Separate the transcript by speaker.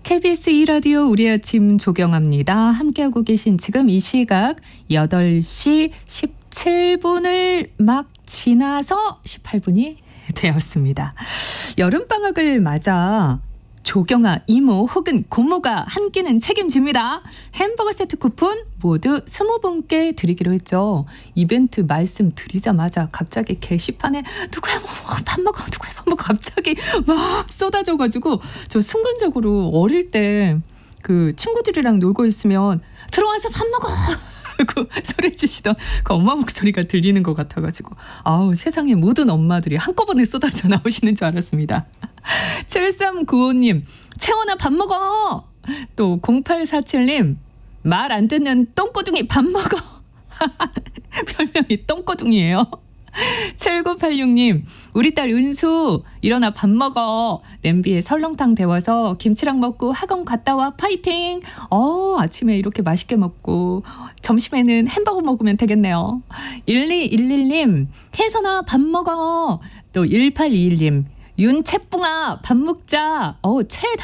Speaker 1: KBS 2라디오 우리 아침 조경합니다. 함께하고 계신 지금 이 시각 8시 17분을 막 지나서 18분이 되었습니다. 여름방학을 맞아 조경아 이모 혹은 고모가 한 끼는 책임집니다. 햄버거 세트 쿠폰 모두 20분께 드리기로 했죠. 이벤트 말씀드리자마자 갑자기 게시판에 누구야 뭐 밥 먹어 누구야 밥 먹어 갑자기 막 쏟아져가지고 저 순간적으로 어릴 때 그 친구들이랑 놀고 있으면 들어와서 밥 먹어 그 소리 지시던 그 엄마 목소리가 들리는 것 같아가지고 아우 세상의 모든 엄마들이 한꺼번에 쏟아져 나오시는 줄 알았습니다. 7395님 채원아 밥 먹어. 또 0847님 말 안 듣는 똥꼬둥이 밥 먹어. 별명이 똥꼬둥이에요. 7986님 우리 딸 은수 일어나 밥 먹어. 냄비에 설렁탕 데워서 김치랑 먹고 학원 갔다 와 파이팅. 아침에 이렇게 맛있게 먹고 점심에는 햄버거 먹으면 되겠네요. 1211님 혜선아 밥 먹어. 또 1821님 윤채뿡아 밥 먹자. 채